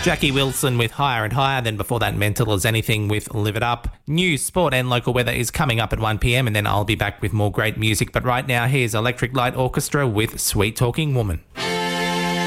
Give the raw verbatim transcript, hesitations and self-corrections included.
Jackie Wilson with Higher and Higher. Then before that, Mental as Anything with Live It Up. News, sport and local weather is coming up at one p.m. and then I'll be back with more great music. But right now, here's Electric Light Orchestra with Sweet Talking Woman.